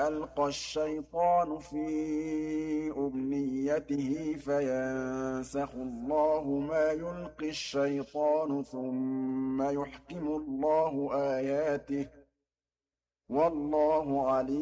أَلْقَى الشَّيْطَانُ فِي أُمْنِيَّتِهِ فَيَنسَخُ اللَّهُ مَا يُلْقِي الشَّيْطَانُ ثُمَّ يُحْكِمُ اللَّهُ آيَاتِهِ ۗ وَاللَّهُ عَلِيمٌ